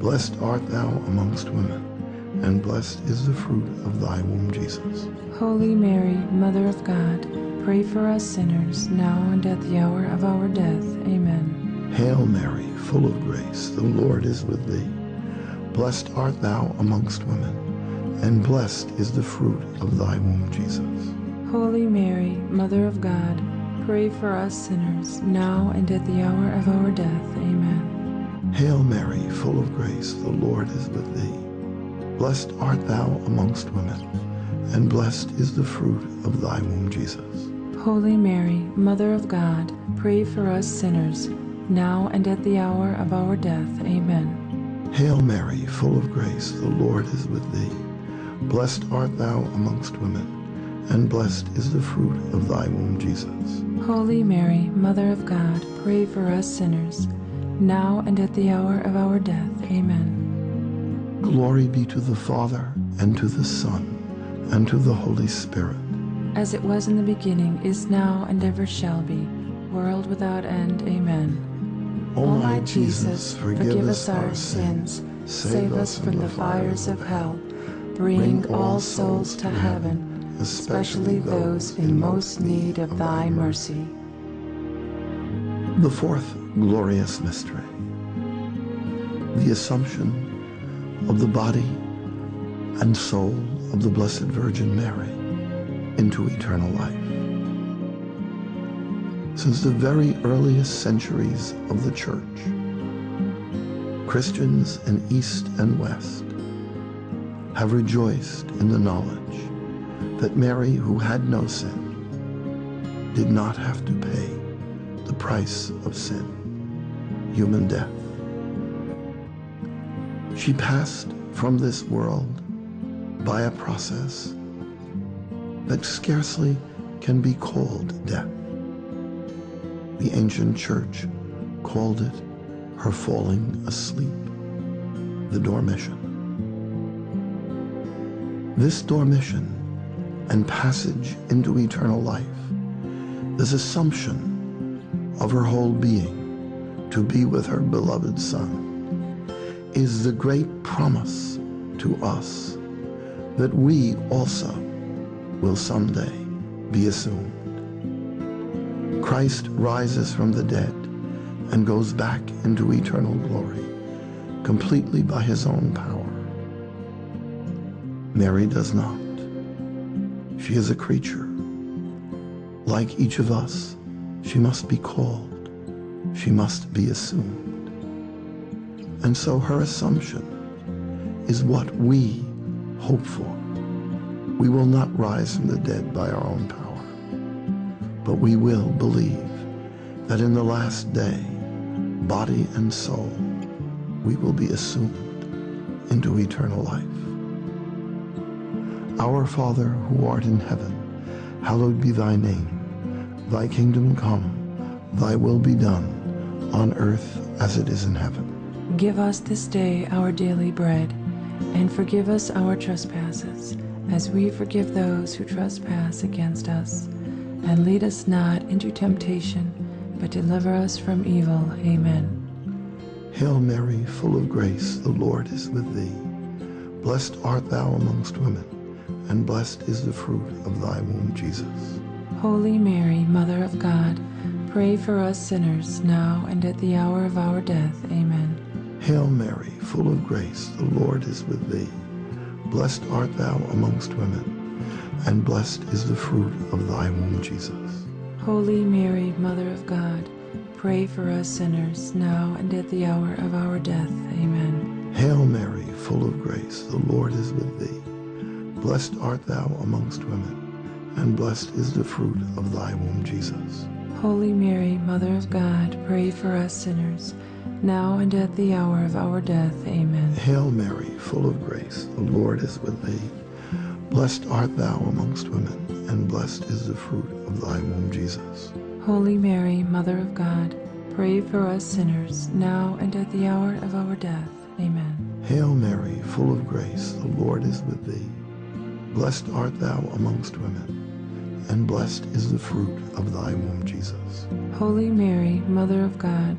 Blessed art thou amongst women, and blessed is the fruit of thy womb, Jesus. Holy Mary, Mother of God, pray for us sinners, now and at the hour of our death. Amen. Hail Mary, full of grace, the Lord is with thee. Blessed art thou amongst women, and blessed is the fruit of thy womb, Jesus. Holy Mary, Mother of God, pray for us sinners, now and at the hour of our death. Amen. Hail Mary, full of grace, the Lord is with thee. Blessed art thou amongst women, and blessed is the fruit of thy womb, Jesus. Holy Mary, Mother of God, pray for us sinners, now and at the hour of our death. Amen. Hail Mary, full of grace, the Lord is with thee. Blessed art thou amongst women, and blessed is the fruit of thy womb, Jesus. Holy Mary, Mother of God, pray for us sinners, now and at the hour of our death. Amen. Glory be to the Father, and to the Son, and to the Holy Spirit. As it was in the beginning, is now, and ever shall be, world without end. Amen. O my Jesus, forgive us our sins, save us from the fires of hell, bring all souls to heaven, especially those in most need of thy mercy. The fourth glorious mystery, the Assumption of the body and soul of the Blessed Virgin Mary into eternal life. Since the very earliest centuries of the Church, Christians in East and West have rejoiced in the knowledge that Mary, who had no sin, did not have to pay the price of sin, human death. She passed from this world by a process that scarcely can be called death. The ancient church called it her falling asleep, the dormition. This dormition and passage into eternal life, this assumption of her whole being to be with her beloved Son, is the great promise to us that we also will someday be assumed. Christ rises from the dead and goes back into eternal glory, completely by his own power. Mary does not. She is a creature. Like each of us, she must be called. She must be assumed. And so her assumption is what we hope for. We will not rise from the dead by our own power, but we will believe that in the last day, body and soul, we will be assumed into eternal life. Our Father, who art in heaven, hallowed be thy name. Thy kingdom come, thy will be done, on earth as it is in heaven. Give us this day our daily bread, and forgive us our trespasses, as we forgive those who trespass against us. And lead us not into temptation, but deliver us from evil. Amen. Hail Mary, full of grace, the Lord is with thee. Blessed art thou amongst women, and blessed is the fruit of thy womb, Jesus. Holy Mary, Mother of God, pray for us sinners, now and at the hour of our death. Amen. Hail Mary, full of grace, the Lord is with thee. Blessed art thou amongst women, and blessed is the fruit of thy womb, Jesus. Holy Mary, Mother of God, pray for us sinners, now and at the hour of our death. Amen. Hail Mary, full of grace, the Lord is with thee. Blessed art thou amongst women, and blessed is the fruit of thy womb, Jesus. Holy Mary, Mother of God, pray for us sinners, now and at the hour of our death. Amen. Hail Mary, full of grace, the Lord is with thee. Blessed art thou amongst women, and blessed is the fruit of thy womb, Jesus. Holy Mary, Mother of God, pray for us sinners, now and at the hour of our death. Amen. Hail Mary, full of grace, the Lord is with thee. Blessed art thou amongst women, and blessed is the fruit of thy womb, Jesus. Holy Mary, Mother of God,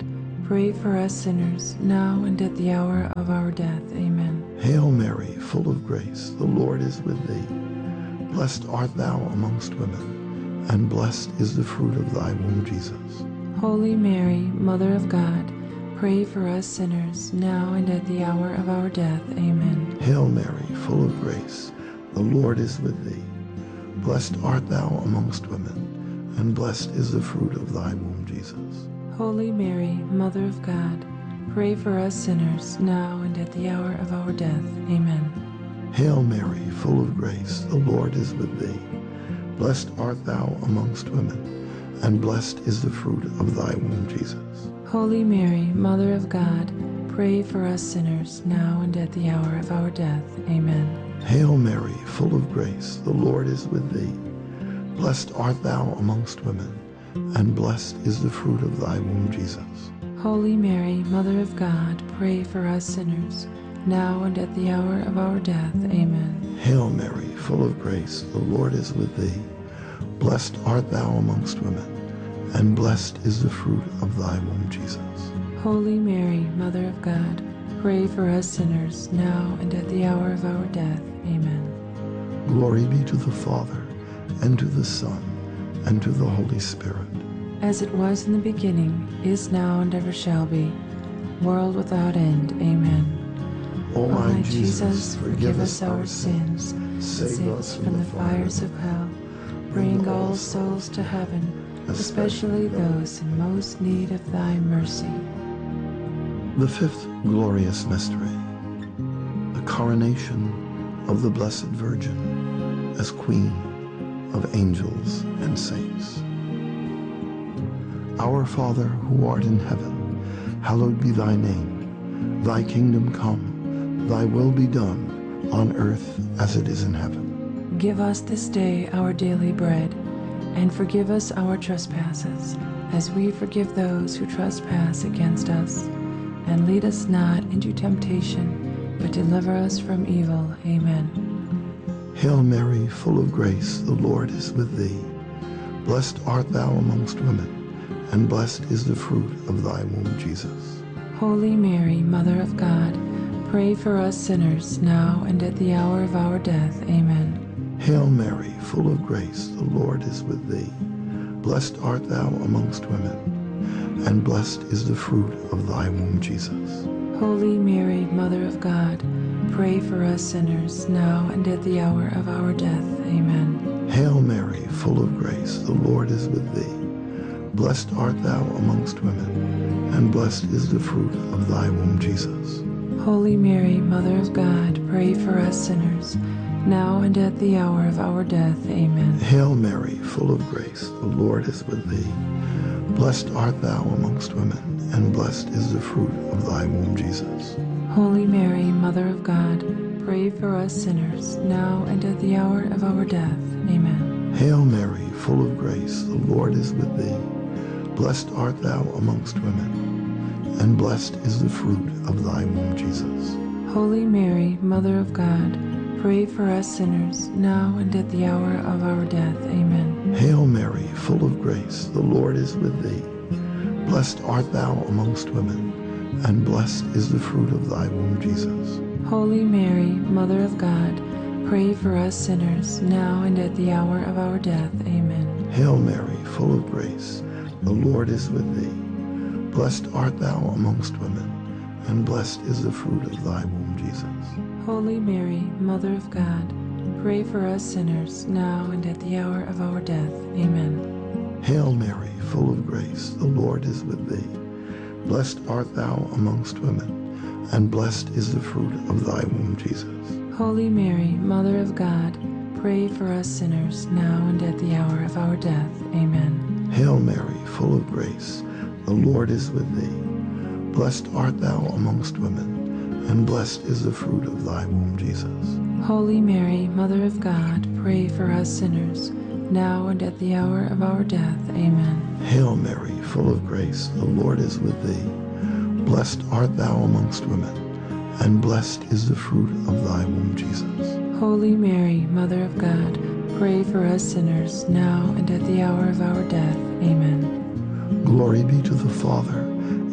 pray for us sinners, now and at the hour of our death. Amen. Hail Mary, full of grace, the Lord is with thee. Blessed art thou amongst women, and blessed is the fruit of thy womb, Jesus. Holy Mary, Mother of God, pray for us sinners, now and at the hour of our death. Amen. Hail Mary, full of grace, the Lord is with thee. Blessed art thou amongst women, and blessed is the fruit of thy womb, Jesus. Holy Mary, Mother of God, pray for us sinners, now and at the hour of our death. Amen. Hail Mary, full of grace, the Lord is with thee. Blessed art thou amongst women, and blessed is the fruit of thy womb, Jesus. Holy Mary, Mother of God, pray for us sinners, now and at the hour of our death. Amen. Hail Mary, full of grace, the Lord is with thee. Blessed art thou amongst women, and blessed is the fruit of thy womb, Jesus. Holy Mary, Mother of God, pray for us sinners, now and at the hour of our death. Amen. Hail Mary, full of grace, the Lord is with thee. Blessed art thou amongst women, and blessed is the fruit of thy womb, Jesus. Holy Mary, Mother of God, pray for us sinners, now and at the hour of our death. Amen. Glory be to the Father, and to the Son, and to the Holy Spirit. As it was in the beginning, is now, and ever shall be, world without end. Amen. O my Jesus, forgive us our sins, save us from the fires of hell, bring all souls to heaven, especially those in most need of thy mercy. The fifth glorious mystery, the coronation of the Blessed Virgin as Queen of angels and saints. Our Father, who art in heaven, hallowed be thy name. Thy kingdom come, thy will be done, on earth as it is in heaven. Give us this day our daily bread, and forgive us our trespasses, as we forgive those who trespass against us. And lead us not into temptation, but deliver us from evil. Amen. Hail Mary, full of grace, the Lord is with thee. Blessed art thou amongst women, and blessed is the fruit of thy womb, Jesus. Holy Mary, Mother of God, pray for us sinners, now and at the hour of our death. Amen. Hail Mary, full of grace, the Lord is with thee. Blessed art thou amongst women, and blessed is the fruit of thy womb, Jesus. Holy Mary, Mother of God, pray for us sinners, now and at the hour of our death. Amen. Hail Mary, full of grace, the Lord is with thee. Blessed art thou amongst women, and blessed is the fruit of thy womb, Jesus. Holy Mary, Mother of God, pray for us sinners, now and at the hour of our death. Amen. Hail Mary, full of grace, the Lord is with thee. Blessed art thou amongst women, and blessed is the fruit of thy womb, Jesus. Holy Mary, Mother of God, pray for us sinners, now and at the hour of our death. Amen. Hail Mary, full of grace, the Lord is with thee. Blessed art thou amongst women, and blessed is the fruit of thy womb, Jesus. Holy Mary, Mother of God, pray for us sinners, now and at the hour of our death. Amen. Hail Mary, full of grace, the Lord is with thee. Blessed art thou amongst women, and blessed is the fruit of thy womb, Jesus. Holy Mary, Mother of God, pray for us sinners, now and at the hour of our death. Amen. Hail Mary, full of grace, the Lord is with thee. Blessed art thou amongst women, and blessed is the fruit of thy womb, Jesus. Holy Mary, Mother of God, pray for us sinners, now and at the hour of our death. Amen. Hail Mary, full of grace, the Lord is with thee. Blessed art thou amongst women, and blessed is the fruit of thy womb, Jesus. Holy Mary, Mother of God, pray for us sinners, now and at the hour of our death. Amen. Hail Mary, full of grace, the Lord is with thee. Blessed art thou amongst women, and blessed is the fruit of thy womb, Jesus. Holy Mary, Mother of God, pray for us sinners, now and at the hour of our death. Amen. Hail Mary, full of grace, the Lord is with thee. Blessed art thou amongst women, and blessed is the fruit of thy womb, Jesus. Holy Mary, Mother of God, pray for us sinners, now and at the hour of our death. Amen. Glory be to the Father,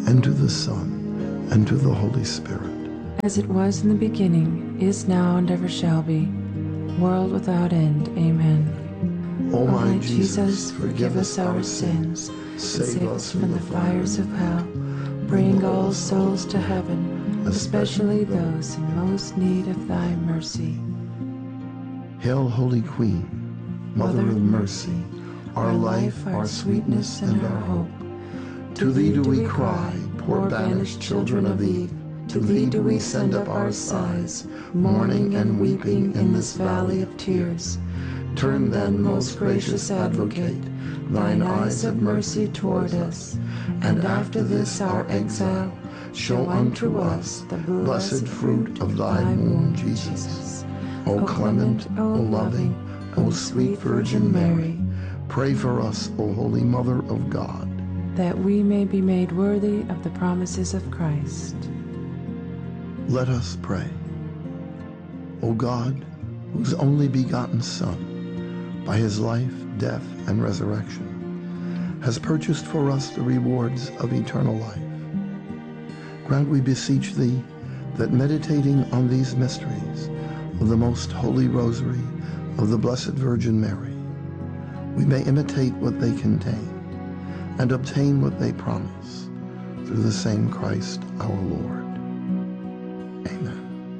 and to the Son, and to the Holy Spirit. As it was in the beginning, is now, and ever shall be, world without end. Amen. O my Jesus, forgive us our sins, save us from the fires of hell, Bring all souls to heaven, especially those in most need of thy mercy. Hail, Holy Queen, Mother of mercy, our life, our sweetness, and our hope. To thee do we cry, poor banished children of Eve. To thee do we send up our sighs, mourning and weeping in this valley of tears. Turn then, most gracious Advocate, thine eyes of mercy toward us, and after this our exile, show unto us the blessed fruit of thy womb, Jesus. O clement, O loving, O sweet Virgin Mary, pray for us, O Holy Mother of God, that we may be made worthy of the promises of Christ. Let us pray. O God, whose only begotten Son, by his life, death, and resurrection, has purchased for us the rewards of eternal life, grant, we beseech thee, that meditating on these mysteries of the most holy rosary of the Blessed Virgin Mary, we may imitate what they contain and obtain what they promise, through the same Christ our Lord. Amen.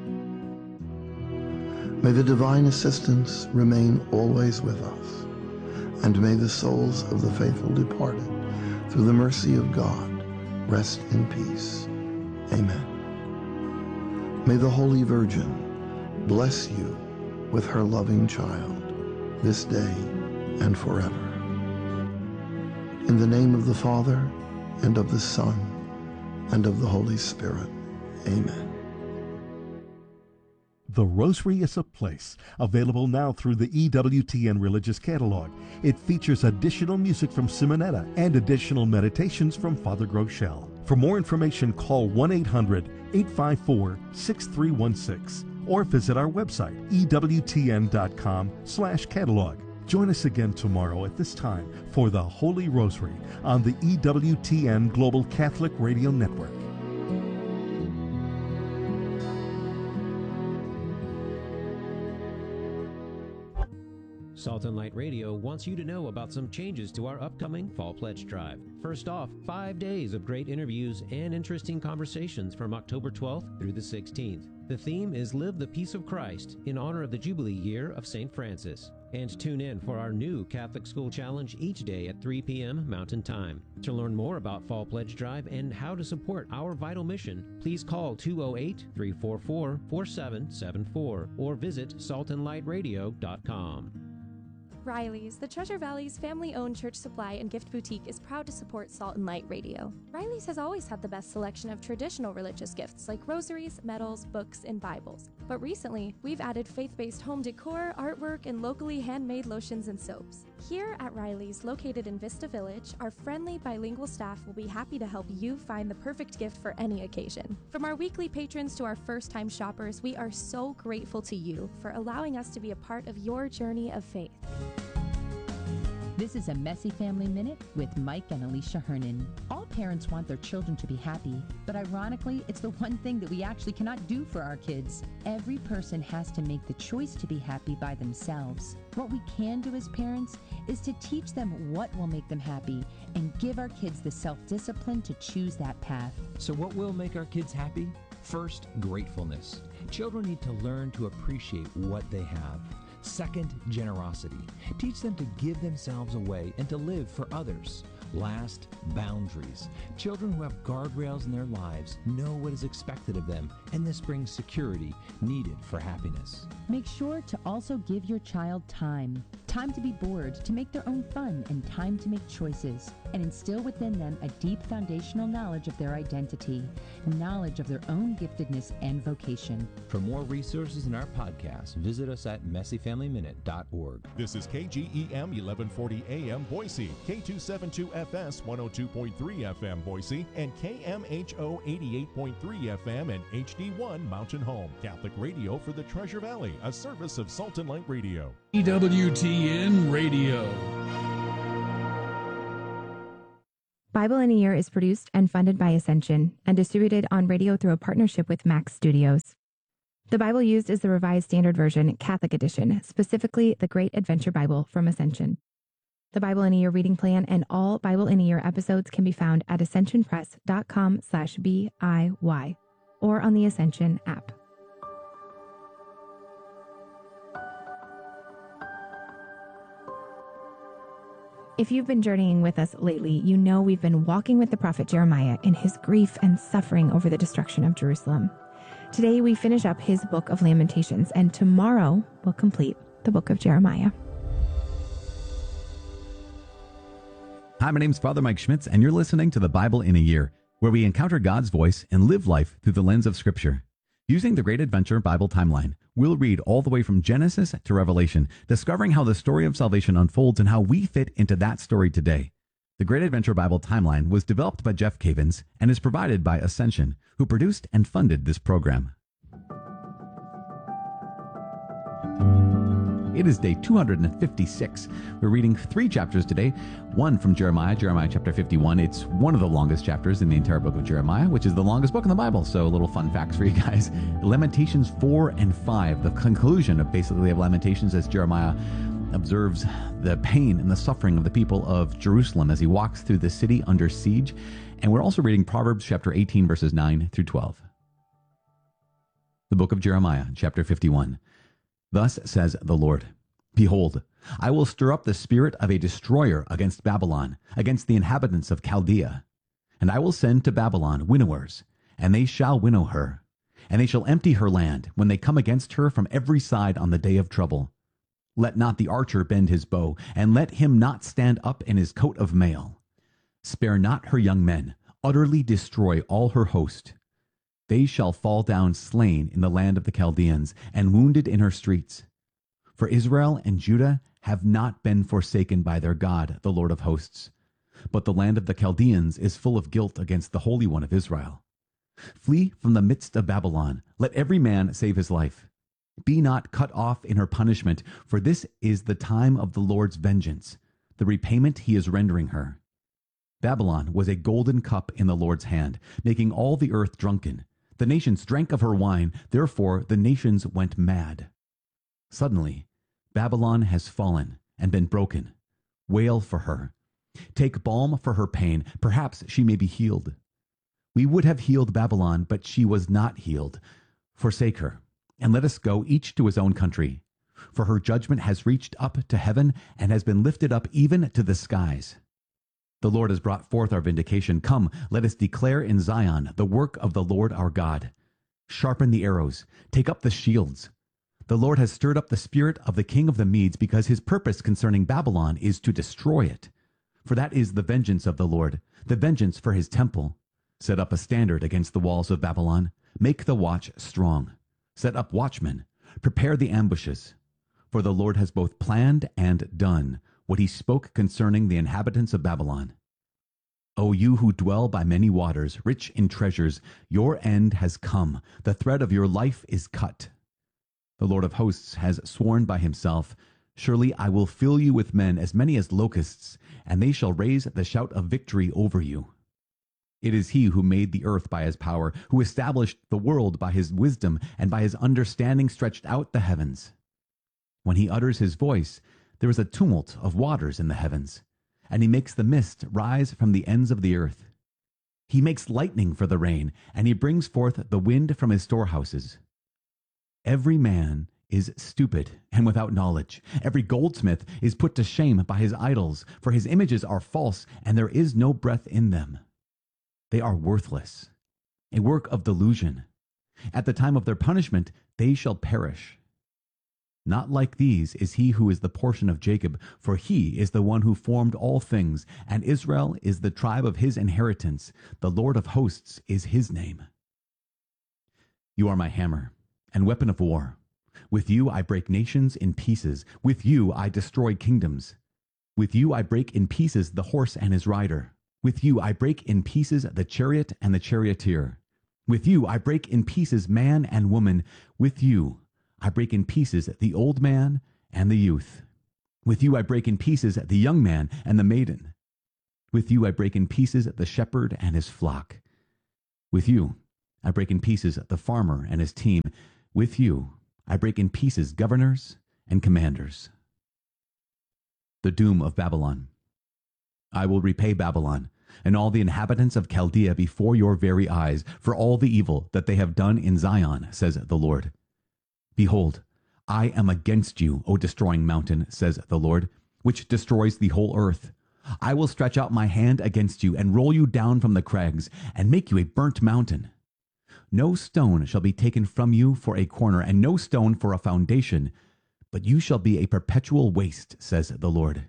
May the divine assistance remain always with us, and may the souls of the faithful departed, through the mercy of God, rest in peace. Amen. May the Holy Virgin bless you with her loving child, this day and forever. In the name of the Father, and of the Son, and of the Holy Spirit. Amen. The Rosary is a Place, available now through the EWTN Religious Catalog. It features additional music from Simonetta and additional meditations from Father Groeschel. For more information, call 1-800-854-6316 or visit our website, ewtn.com/catalog. Join us again tomorrow at this time for the Holy Rosary on the EWTN Global Catholic Radio Network. Salt and Light Radio wants you to know about some changes to our upcoming Fall Pledge Drive. First off, 5 days of great interviews and interesting conversations from October 12th through the 16th. The theme is Live the Peace of Christ in honor of the Jubilee year of St. Francis. And tune in for our new Catholic School Challenge each day at 3 p.m. Mountain Time. To learn more about Fall Pledge Drive and how to support our vital mission, please call 208-344-4774 or visit saltandlightradio.com. Riley's, the Treasure Valley's family-owned church supply and gift boutique, is proud to support Salt and Light Radio. Riley's has always had the best selection of traditional religious gifts like rosaries, medals, books, and Bibles. But recently, we've added faith-based home decor, artwork, and locally handmade lotions and soaps. Here at Riley's, located in Vista Village, our friendly bilingual staff will be happy to help you find the perfect gift for any occasion. From our weekly patrons to our first-time shoppers, we are so grateful to you for allowing us to be a part of your journey of faith. This is a Messy Family Minute with Mike and Alicia Hernan. All parents want their children to be happy, but ironically, it's the one thing that we actually cannot do for our kids. Every person has to make the choice to be happy by themselves. What we can do as parents is to teach them what will make them happy and give our kids the self-discipline to choose that path. So what will make our kids happy? First, gratefulness. Children need to learn to appreciate what they have. Second, generosity. Teach them to give themselves away and to live for others. Last, boundaries. Children who have guardrails in their lives know what is expected of them, and this brings security needed for happiness. Make sure to also give your child time. Time to be bored, to make their own fun, and time to make choices. And instill within them a deep foundational knowledge of their identity, knowledge of their own giftedness and vocation. For more resources in our podcast, visit us at messyfamilyminute.org. This is KGEM 1140 AM Boise, K272FS 102.3 FM Boise, and KMHO 88.3 FM and HD1 Mountain Home. Catholic radio for the Treasure Valley, a service of Salt and Light Radio. EWTN Radio. Bible in a Year is produced and funded by Ascension and distributed on radio through a partnership with Max Studios. The Bible used is the Revised Standard Version, Catholic Edition, specifically the Great Adventure Bible from Ascension. The Bible in a Year reading plan and all Bible in a Year episodes can be found at ascensionpress.com/BIY or on the Ascension app. If you've been journeying with us lately, you know we've been walking with the prophet Jeremiah in his grief and suffering over the destruction of Jerusalem. Today we finish up his book of Lamentations, and tomorrow we'll complete the book of Jeremiah. Hi, my name's Father Mike Schmitz, and you're listening to the Bible in a Year, where we encounter God's voice and live life through the lens of Scripture. Using the Great Adventure Bible timeline, we'll read all the way from Genesis to Revelation, discovering how the story of salvation unfolds and how we fit into that story today. The Great Adventure Bible timeline was developed by Jeff Cavins and is provided by Ascension, who produced and funded this program. It is day 256. We're reading 3 chapters today, one from Jeremiah chapter 51. It's one of the longest chapters in the entire book of Jeremiah, which is the longest book in the Bible. So a little fun facts for you guys. Lamentations 4 and 5, the conclusion of Lamentations as Jeremiah observes the pain and the suffering of the people of Jerusalem as he walks through the city under siege. And we're also reading Proverbs chapter 18, verses 9 through 12. The book of Jeremiah, chapter 51. Thus says the Lord, Behold, I will stir up the spirit of a destroyer against Babylon, against the inhabitants of Chaldea. And I will send to Babylon winnowers, and they shall winnow her. And they shall empty her land when they come against her from every side on the day of trouble. Let not the archer bend his bow, and let him not stand up in his coat of mail. Spare not her young men, utterly destroy all her host. They shall fall down slain in the land of the Chaldeans, and wounded in her streets. For Israel and Judah have not been forsaken by their God, the Lord of hosts. But the land of the Chaldeans is full of guilt against the Holy One of Israel. Flee from the midst of Babylon. Let every man save his life. Be not cut off in her punishment, for this is the time of the Lord's vengeance, the repayment he is rendering her. Babylon was a golden cup in the Lord's hand, making all the earth drunken. The nations drank of her wine, therefore the nations went mad. Suddenly, Babylon has fallen and been broken. Wail for her. Take balm for her pain, perhaps she may be healed. We would have healed Babylon, but she was not healed. Forsake her, and let us go each to his own country. For her judgment has reached up to heaven and has been lifted up even to the skies. The Lord has brought forth our vindication. Come, let us declare in Zion the work of the Lord our God. Sharpen the arrows, take up the shields. The Lord has stirred up the spirit of the king of the Medes, because his purpose concerning Babylon is to destroy it. For that is the vengeance of the Lord, the vengeance for his temple. Set up a standard against the walls of Babylon. Make the watch strong. Set up watchmen. Prepare the ambushes. For the Lord has both planned and done what he spoke concerning the inhabitants of Babylon. O you who dwell by many waters, rich in treasures, your end has come. The thread of your life is cut. The Lord of hosts has sworn by himself, Surely I will fill you with men as many as locusts, and they shall raise the shout of victory over you. It is he who made the earth by his power, who established the world by his wisdom, and by his understanding stretched out the heavens. When he utters his voice, there is a tumult of waters in the heavens, and he makes the mist rise from the ends of the earth. He makes lightning for the rain, and he brings forth the wind from his storehouses. Every man is stupid and without knowledge. Every goldsmith is put to shame by his idols, for his images are false, and there is no breath in them. They are worthless, a work of delusion. At the time of their punishment, they shall perish. Not like these is he who is the portion of Jacob, for he is the one who formed all things, and Israel is the tribe of his inheritance. The Lord of hosts is his name. You are my hammer and weapon of war. With you I break nations in pieces. With you I destroy kingdoms. With you I break in pieces the horse and his rider. With you I break in pieces the chariot and the charioteer. With you I break in pieces man and woman. With you I break in pieces the old man and the youth. With you I break in pieces the young man and the maiden. With you I break in pieces the shepherd and his flock. With you I break in pieces the farmer and his team. With you I break in pieces governors and commanders. The doom of Babylon. I will repay Babylon and all the inhabitants of Chaldea before your very eyes for all the evil that they have done in Zion, says the Lord. Behold, I am against you, O destroying mountain, says the Lord, which destroys the whole earth. I will stretch out my hand against you and roll you down from the crags and make you a burnt mountain. No stone shall be taken from you for a corner, and no stone for a foundation, but you shall be a perpetual waste, says the Lord.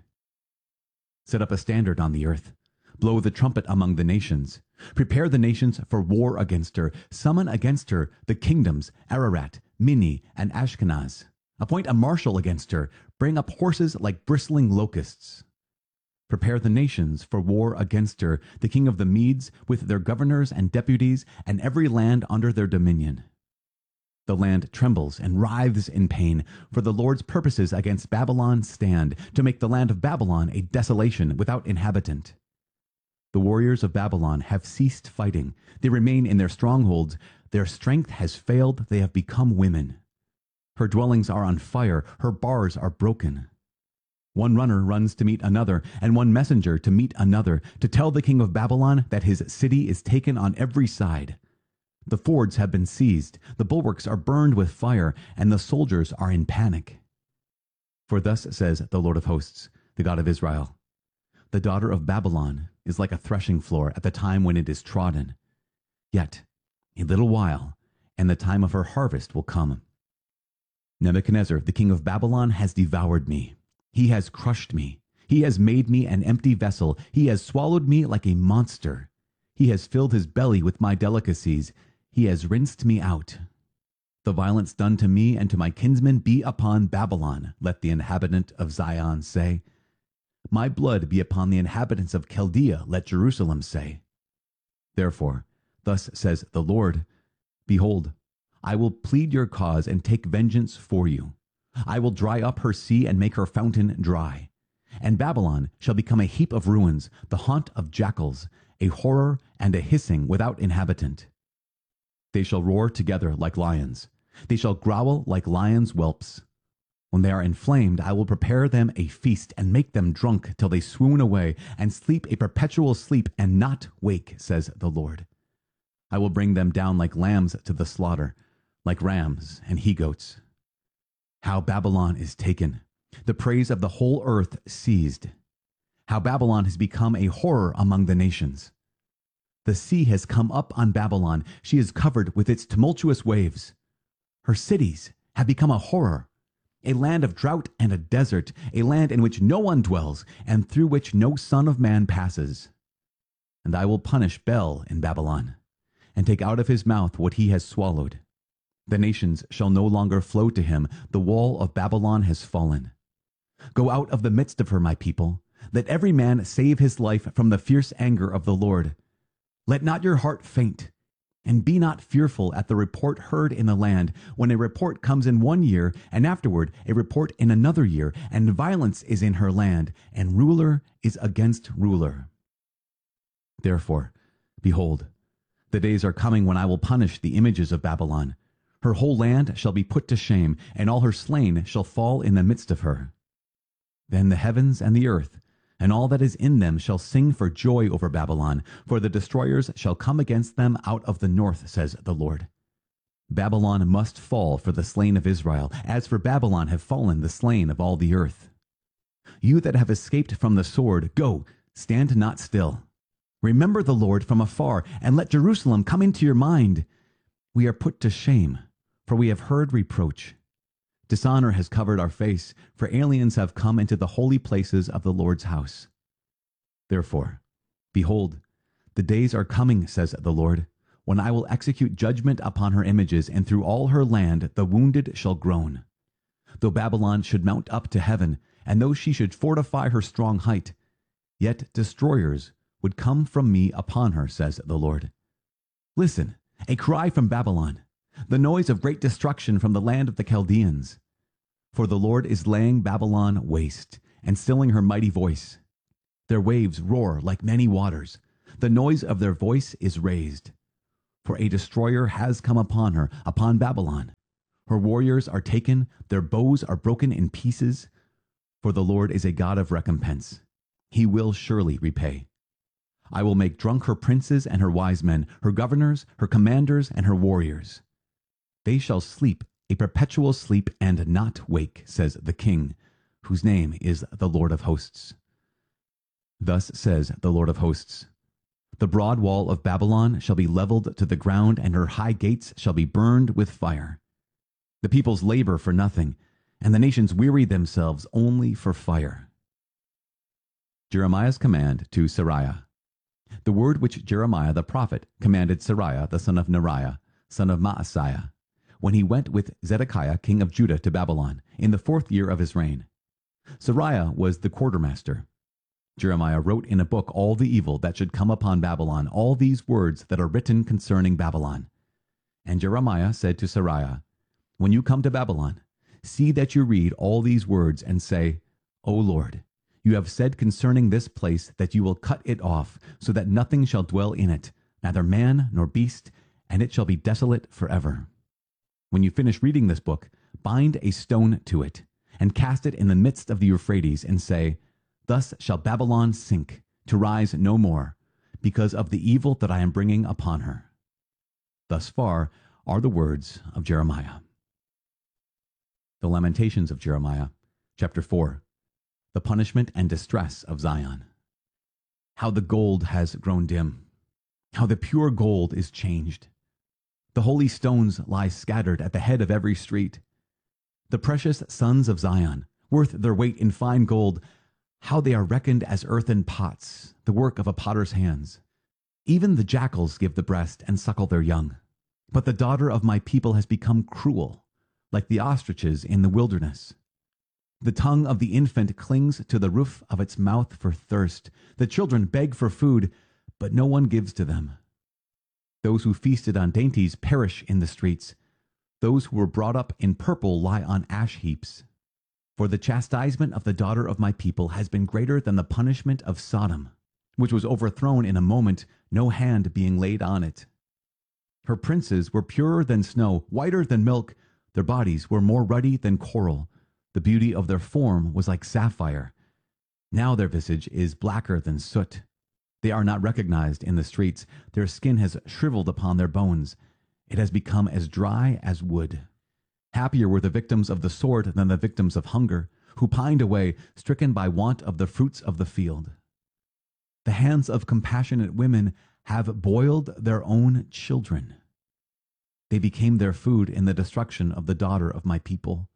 Set up a standard on the earth. Blow the trumpet among the nations. Prepare the nations for war against her. Summon against her the kingdoms, Ararat, Minni, and Ashkenaz. Appoint a marshal against her. Bring up horses like bristling locusts. Prepare the nations for war against her, the king of the Medes, with their governors and deputies, and every land under their dominion. The land trembles and writhes in pain, for the Lord's purposes against Babylon stand, to make the land of Babylon a desolation without inhabitant. The warriors of Babylon have ceased fighting. They remain in their strongholds. Their strength has failed. They have become women. Her dwellings are on fire. Her bars are broken. One runner runs to meet another, and one messenger to meet another, to tell the king of Babylon that his city is taken on every side. The fords have been seized, the bulwarks are burned with fire, and the soldiers are in panic. For thus says the Lord of hosts, the God of Israel, the daughter of Babylon is like a threshing floor at the time when it is trodden. Yet a little while, and the time of her harvest will come. Nebuchadnezzar, the king of Babylon, has devoured me. He has crushed me. He has made me an empty vessel. He has swallowed me like a monster. He has filled his belly with my delicacies. He has rinsed me out. The violence done to me and to my kinsmen be upon Babylon, let the inhabitant of Zion say. My blood be upon the inhabitants of Chaldea, let Jerusalem say. Therefore, thus says the Lord, behold, I will plead your cause and take vengeance for you. I will dry up her sea and make her fountain dry. And Babylon shall become a heap of ruins, the haunt of jackals, a horror and a hissing without inhabitant. They shall roar together like lions. They shall growl like lions' whelps. When they are inflamed, I will prepare them a feast and make them drunk till they swoon away and sleep a perpetual sleep and not wake, says the Lord. I will bring them down like lambs to the slaughter, like rams and he-goats. How Babylon is taken, the praise of the whole earth seized. How Babylon has become a horror among the nations. The sea has come up on Babylon. She is covered with its tumultuous waves. Her cities have become a horror, a land of drought and a desert, a land in which no one dwells and through which no son of man passes. And I will punish Bel in Babylon and take out of his mouth what he has swallowed. The nations shall no longer flow to him. The wall of Babylon has fallen. Go out of the midst of her, my people. Let every man save his life from the fierce anger of the Lord. Let not your heart faint, and be not fearful at the report heard in the land, when a report comes in 1 year, and afterward a report in another year, and violence is in her land, and ruler is against ruler. Therefore, behold, the days are coming when I will punish the images of Babylon. Her whole land shall be put to shame, and all her slain shall fall in the midst of her. Then the heavens and the earth, and all that is in them shall sing for joy over Babylon, for the destroyers shall come against them out of the north, says the Lord. Babylon must fall for the slain of Israel, as for Babylon have fallen the slain of all the earth. You that have escaped from the sword, go, stand not still. Remember the Lord from afar, and let Jerusalem come into your mind. We are put to shame, for we have heard reproach. Dishonor has covered our face, for aliens have come into the holy places of the Lord's house. Therefore, behold, the days are coming, says the Lord, when I will execute judgment upon her images, and through all her land the wounded shall groan. Though Babylon should mount up to heaven, and though she should fortify her strong height, yet destroyers would come from me upon her, says the Lord. Listen, a cry from Babylon, the noise of great destruction from the land of the Chaldeans. For the Lord is laying Babylon waste, and stilling her mighty voice. Their waves roar like many waters. The noise of their voice is raised. For a destroyer has come upon her, upon Babylon. Her warriors are taken, their bows are broken in pieces. For the Lord is a God of recompense. He will surely repay. I will make drunk her princes and her wise men, her governors, her commanders, and her warriors. They shall sleep a perpetual sleep and not wake, says the King, whose name is the Lord of hosts. Thus says the Lord of hosts, the broad wall of Babylon shall be leveled to the ground, and her high gates shall be burned with fire. The peoples labor for nothing, and the nations weary themselves only for fire. Jeremiah's command to Seraiah. The word which Jeremiah the prophet commanded Seraiah the son of Neriah, son of Maaseiah, when he went with Zedekiah king of Judah to Babylon, in the 4th year of his reign. Seraiah was the quartermaster. Jeremiah wrote in a book all the evil that should come upon Babylon, all these words that are written concerning Babylon. And Jeremiah said to Seraiah, when you come to Babylon, see that you read all these words and say, O Lord, you have said concerning this place that you will cut it off, so that nothing shall dwell in it, neither man nor beast, and it shall be desolate forever. When you finish reading this book, bind a stone to it, and cast it in the midst of the Euphrates, and say, thus shall Babylon sink, to rise no more, because of the evil that I am bringing upon her. Thus far are the words of Jeremiah. The Lamentations of Jeremiah, chapter 4. The punishment and distress of Zion. How the gold has grown dim. How the pure gold is changed. The holy stones lie scattered at the head of every street. The precious sons of Zion, worth their weight in fine gold, how they are reckoned as earthen pots, the work of a potter's hands. Even the jackals give the breast and suckle their young. But the daughter of my people has become cruel, like the ostriches in the wilderness. The tongue of the infant clings to the roof of its mouth for thirst. The children beg for food, but no one gives to them. Those who feasted on dainties perish in the streets. Those who were brought up in purple lie on ash heaps. For the chastisement of the daughter of my people has been greater than the punishment of Sodom, which was overthrown in a moment, no hand being laid on it. Her princes were purer than snow, whiter than milk. Their bodies were more ruddy than coral. The beauty of their form was like sapphire. Now their visage is blacker than soot. They are not recognized in the streets. Their skin has shriveled upon their bones. It has become as dry as wood. Happier were the victims of the sword than the victims of hunger, who pined away, stricken by want of the fruits of the field. The hands of compassionate women have boiled their own children. They became their food in the destruction of the daughter of my people.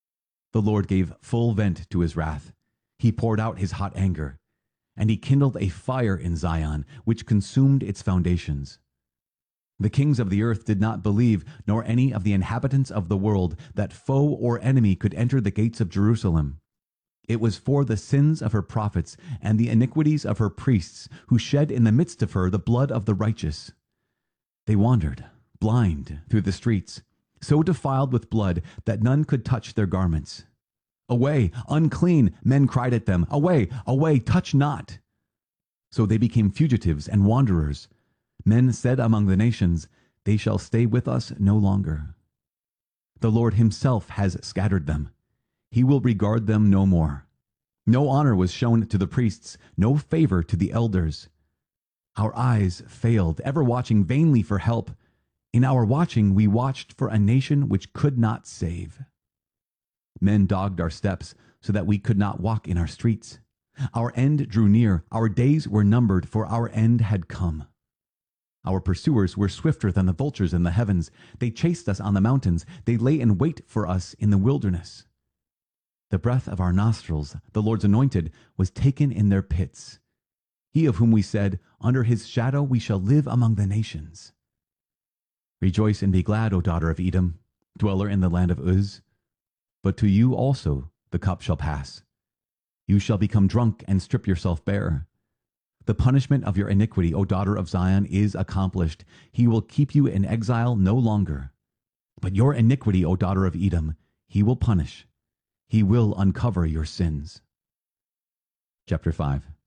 The Lord gave full vent to his wrath. He poured out his hot anger, and he kindled a fire in Zion, which consumed its foundations. The kings of the earth did not believe, nor any of the inhabitants of the world, that foe or enemy could enter the gates of Jerusalem. It was for the sins of her prophets and the iniquities of her priests, who shed in the midst of her the blood of the righteous. They wandered, blind, through the streets, so defiled with blood that none could touch their garments. Away, unclean, men cried at them. Away, away, touch not. So they became fugitives and wanderers. Men said among the nations, they shall stay with us no longer. The Lord himself has scattered them. He will regard them no more. No honor was shown to the priests, no favor to the elders. Our eyes failed, ever watching vainly for help. In our watching, we watched for a nation which could not save. Men dogged our steps so that we could not walk in our streets. Our end drew near. Our days were numbered, for our end had come. Our pursuers were swifter than the vultures in the heavens. They chased us on the mountains. They lay in wait for us in the wilderness. The breath of our nostrils, the Lord's anointed, was taken in their pits. He of whom we said, under his shadow we shall live among the nations. Rejoice and be glad, O daughter of Edom, dweller in the land of Uz. But to you also the cup shall pass. You shall become drunk and strip yourself bare. The punishment of your iniquity, O daughter of Zion, is accomplished. He will keep you in exile no longer. But your iniquity, O daughter of Edom, he will punish. He will uncover your sins. Chapter 5.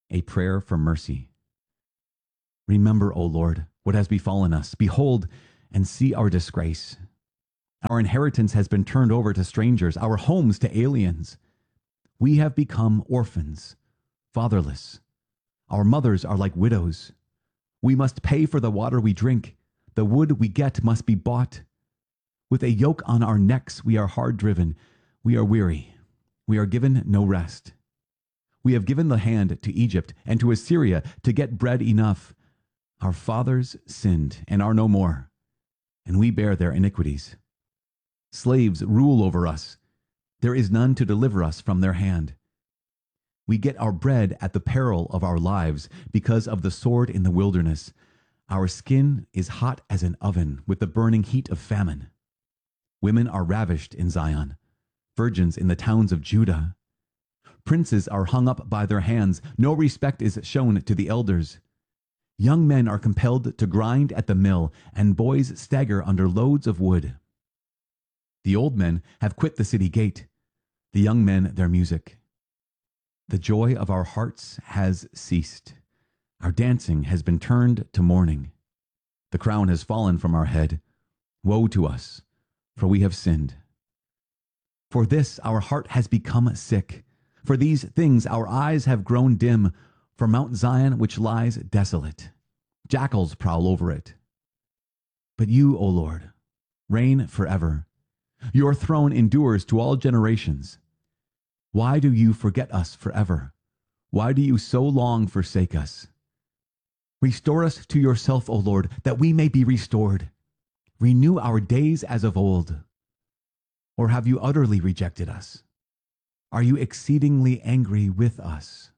A prayer for mercy. Remember, O Lord, what has befallen us. Behold and see our disgrace. Our inheritance has been turned over to strangers, our homes to aliens. We have become orphans, fatherless. Our mothers are like widows. We must pay for the water we drink. The wood we get must be bought. With a yoke on our necks, we are hard driven. We are weary. We are given no rest. We have given the hand to Egypt and to Assyria to get bread enough. Our fathers sinned and are no more, and we bear their iniquities. Slaves rule over us. There is none to deliver us from their hand. We get our bread at the peril of our lives because of the sword in the wilderness. Our skin is hot as an oven with the burning heat of famine. Women are ravished in Zion, virgins in the towns of Judah. Princes are hung up by their hands. No respect is shown to the elders. Young men are compelled to grind at the mill, and boys stagger under loads of wood. The old men have quit the city gate, the young men their music. The joy of our hearts has ceased. Our dancing has been turned to mourning. The crown has fallen from our head. Woe to us, for we have sinned. For this our heart has become sick. For these things our eyes have grown dim. For Mount Zion, which lies desolate, jackals prowl over it. But you, O Lord, reign forever. Your throne endures to all generations. Why do you forget us forever? Why do you so long forsake us? Restore us to yourself, O Lord, that we may be restored. Renew our days as of old. Or have you utterly rejected us? Are you exceedingly angry with us?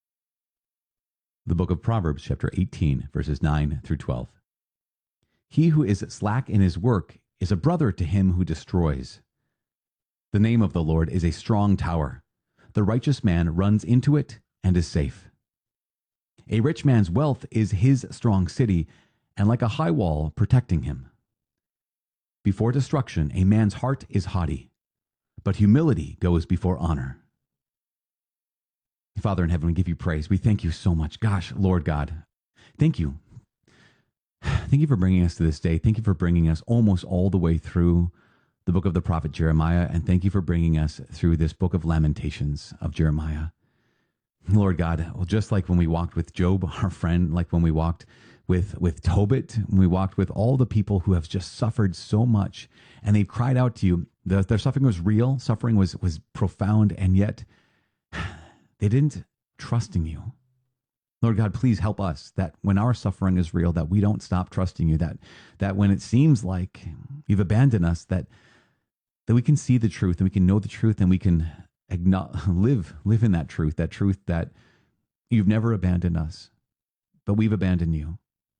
The book of Proverbs, chapter 18, verses 9 through 12. He who is slack in his work is a brother to him who destroys. The name of the Lord is a strong tower. The righteous man runs into it and is safe. A rich man's wealth is his strong city, and like a high wall protecting him. Before destruction, a man's heart is haughty, but humility goes before honor. Father in heaven, we give you praise. We thank you so much. Gosh, Lord God, thank you. Thank you for bringing us to this day. Thank you for bringing us almost all the way through the book of the prophet Jeremiah, and thank you for bringing us through this book of Lamentations of Jeremiah. Lord God, well, just like when we walked with Job, our friend, like when we walked with Tobit, when we walked with all the people who have just suffered so much, and they've cried out to you. Their suffering was real, suffering was profound, and yet they didn't trust in you. Lord God, please help us that when our suffering is real, that we don't stop trusting you, that when it seems like you've abandoned us, that we can see the truth and we can know the truth and we can live in that truth that you've never abandoned us, but we've abandoned you.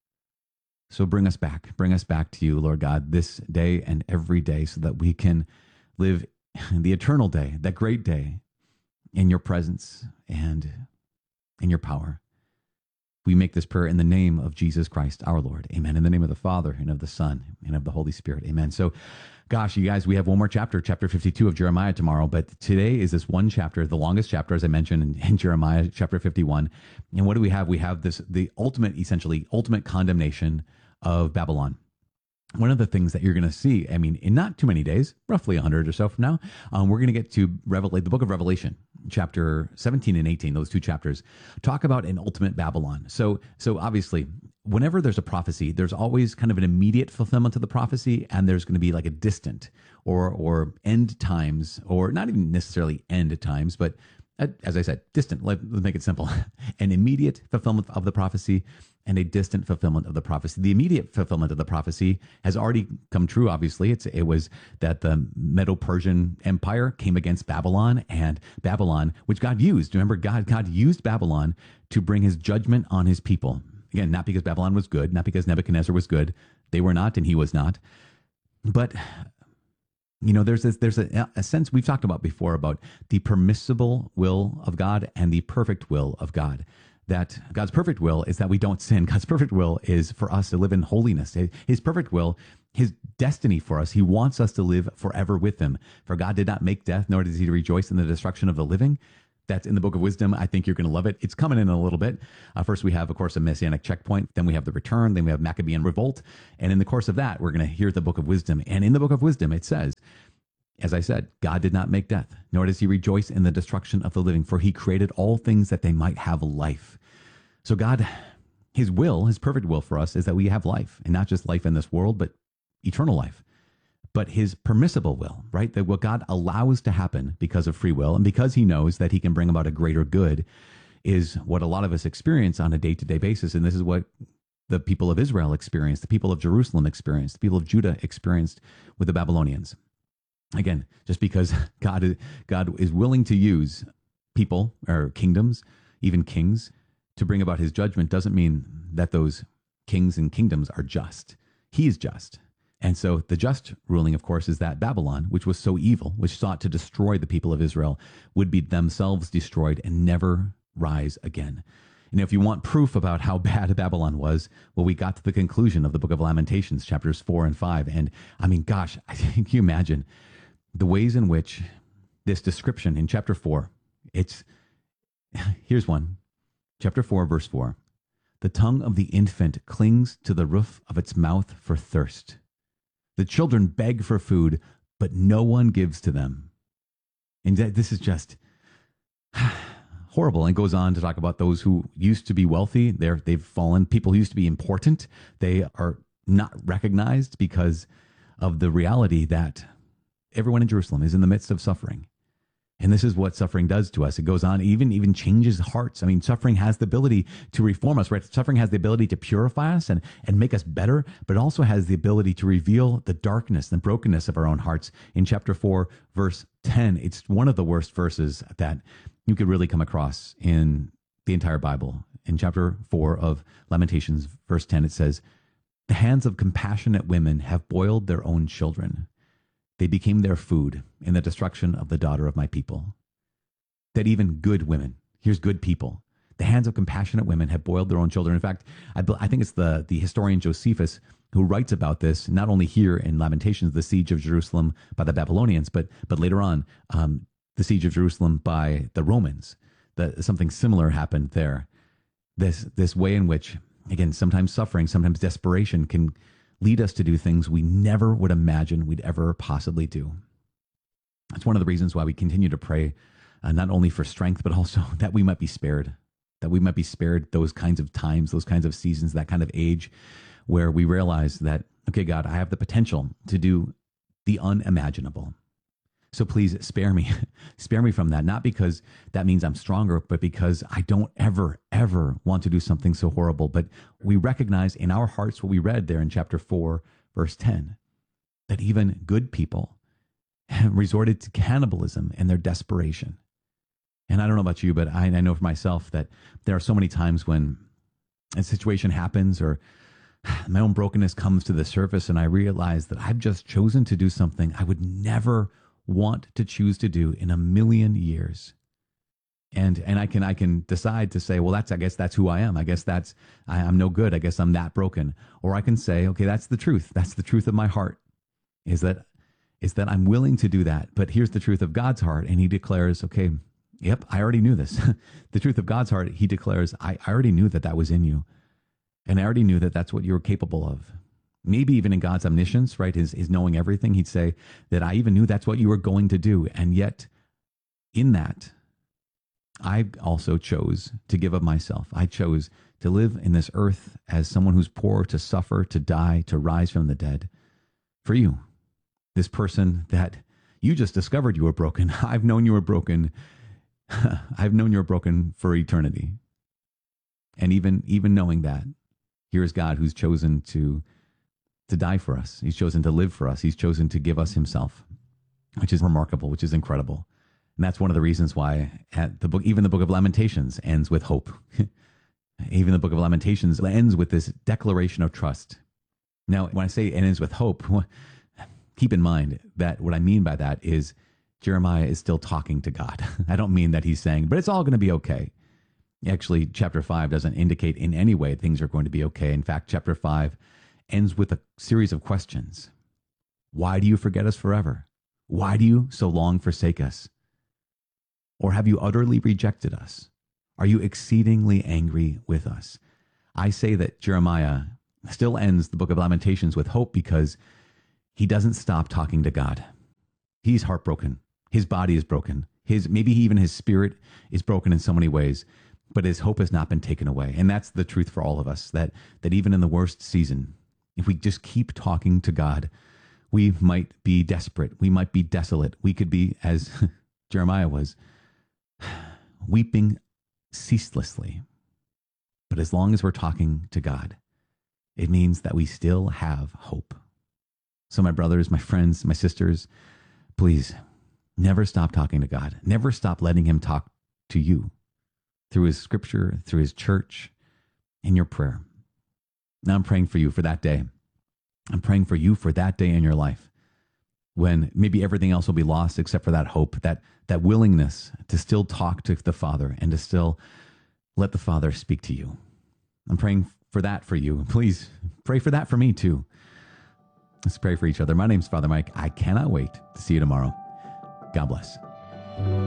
So bring us back to you, Lord God, this day and every day so that we can live the eternal day, that great day in your presence and in your power. We make this prayer in the name of Jesus Christ, our Lord. Amen. In the name of the Father and of the Son and of the Holy Spirit. Amen. So, gosh, you guys, we have one more chapter 52 of Jeremiah tomorrow, but today is this one chapter, the longest chapter, as I mentioned, in Jeremiah chapter 51. And what do we have? We have the ultimate condemnation of Babylon. One of the things that you're going to see, I mean, in not too many days, roughly 100 or so from now, we're going to get to the book of Revelation, chapter 17 and 18, those two chapters, talk about an ultimate Babylon. So obviously, whenever there's a prophecy, there's always kind of an immediate fulfillment of the prophecy, and there's going to be like a distant or end times, or not even necessarily end times, but as I said, distant. Let's make it simple. An immediate fulfillment of the prophecy and a distant fulfillment of the prophecy. The immediate fulfillment of the prophecy has already come true, obviously. It was that the Medo-Persian Empire came against Babylon, and Babylon, which God used. Remember, God used Babylon to bring his judgment on his people. Again, not because Babylon was good, not because Nebuchadnezzar was good. They were not, and he was not. But there's a sense we've talked about before about the permissible will of God and the perfect will of God. That God's perfect will is that we don't sin. God's perfect will is for us to live in holiness. His perfect will, his destiny for us, he wants us to live forever with him. For God did not make death, nor does he rejoice in the destruction of the living. That's in the Book of Wisdom. I think you're going to love it. It's coming in a little bit. First, we have, of course, a Messianic checkpoint. Then we have the return. Then we have Maccabean revolt. And in the course of that, we're going to hear the Book of Wisdom. And in the Book of Wisdom, it says, as I said, God did not make death, nor does he rejoice in the destruction of the living, for he created all things that they might have life. So God, his will, his perfect will for us is that we have life, and not just life in this world, but eternal life. But his permissible will, right? That what God allows to happen because of free will and because he knows that he can bring about a greater good is what a lot of us experience on a day-to-day basis. And this is what the people of Israel experienced, the people of Jerusalem experienced, the people of Judah experienced with the Babylonians. Again, just because God is willing to use people or kingdoms, even kings, to bring about his judgment doesn't mean that those kings and kingdoms are just. He is just. And so the just ruling, of course, is that Babylon, which was so evil, which sought to destroy the people of Israel, would be themselves destroyed and never rise again. And if you want proof about how bad Babylon was, well, we got to the conclusion of the Book of Lamentations, chapters 4 and 5. And I mean, gosh, can you imagine the ways in which this description in chapter 4, here's one, chapter 4, verse 4. The tongue of the infant clings to the roof of its mouth for thirst. The children beg for food, but no one gives to them. And this is just horrible. And goes on to talk about those who used to be wealthy. They've fallen. People who used to be important, they are not recognized because of the reality that everyone in Jerusalem is in the midst of suffering. And this is what suffering does to us. It goes on, even changes hearts. I mean, suffering has the ability to reform us, right? Suffering has the ability to purify us and make us better, but it also has the ability to reveal the darkness and brokenness of our own hearts. In chapter 4, verse 10, it's one of the worst verses that you could really come across in the entire Bible. In chapter 4 of Lamentations, verse 10, it says, "The hands of compassionate women have boiled their own children. They became their food in the destruction of the daughter of my people." That even good women, here's good people, the hands of compassionate women have boiled their own children. In fact, I think it's the historian Josephus who writes about this, not only here in Lamentations, the siege of Jerusalem by the Babylonians, but later on, the siege of Jerusalem by the Romans. Something similar happened there. This way in which, again, sometimes suffering, sometimes desperation can lead us to do things we never would imagine we'd ever possibly do. It's one of the reasons why we continue to pray, not only for strength, but also that we might be spared, those kinds of times, those kinds of seasons, that kind of age where we realize that, okay, God, I have the potential to do the unimaginable. So please spare me from that, not because that means I'm stronger, but because I don't ever want to do something so horrible. But we recognize in our hearts what we read there in chapter 4, verse 10, that even good people resorted to cannibalism in their desperation. And I don't know about you, but I know for myself that there are so many times when a situation happens or my own brokenness comes to the surface and I realize that I've just chosen to do something I would never want to choose to do in a million years. And I can decide to say, well, I guess that's who I am. I guess I'm no good. I guess I'm that broken. Or I can say, okay, that's the truth. That's the truth of my heart, is that I'm willing to do that. But here's the truth of God's heart. And he declares, okay, yep, I already knew this. The truth of God's heart, he declares, I already knew that was in you. And I already knew that that's what you were capable of. Maybe even in God's omniscience, right, his knowing everything, he'd say that I even knew that's what you were going to do. And yet in that, I also chose to give of myself. I chose to live in this earth as someone who's poor, to suffer, to die, to rise from the dead. For you, this person that you just discovered you were broken. I've known you were broken. I've known you were broken for eternity. And even knowing that, here is God who's chosen to die for us. He's chosen to live for us. He's chosen to give us himself, which is remarkable, which is incredible. And that's one of the reasons why even the book of Lamentations ends with hope. Even the book of Lamentations ends with this declaration of trust. Now, when I say it ends with hope, keep in mind that what I mean by that is Jeremiah is still talking to God. I don't mean that he's saying, but it's all going to be okay. Actually, chapter 5 doesn't indicate in any way things are going to be okay. In fact, chapter 5 ends with a series of questions. Why do you forget us forever? Why do you so long forsake us? Or have you utterly rejected us? Are you exceedingly angry with us? I say that Jeremiah still ends the book of Lamentations with hope because he doesn't stop talking to God. He's heartbroken. His body is broken. Maybe even his spirit is broken in so many ways, but his hope has not been taken away. And that's the truth for all of us, that even in the worst season, if we just keep talking to God, we might be desperate. We might be desolate. We could be, as Jeremiah was, weeping ceaselessly. But as long as we're talking to God, it means that we still have hope. So my brothers, my friends, my sisters, please never stop talking to God. Never stop letting him talk to you through his scripture, through his church, in your prayer. Now I'm praying for you for that day. I'm praying for you for that day in your life when maybe everything else will be lost except for that hope, that willingness to still talk to the Father and to still let the Father speak to you. I'm praying for that for you. Please pray for that for me too. Let's pray for each other. My name's Father Mike. I cannot wait to see you tomorrow. God bless.